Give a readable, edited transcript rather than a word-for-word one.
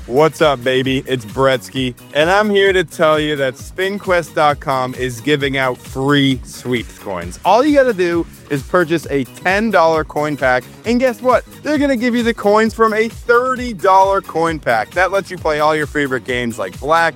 What's up, baby? It's Bretsky, and I'm here to tell you that SpinQuest.com is giving out free sweeps coins. All you gotta do is purchase a $10 coin pack, and guess what? They're gonna give you the coins from a $30 coin pack. That lets you play all your favorite games like Black,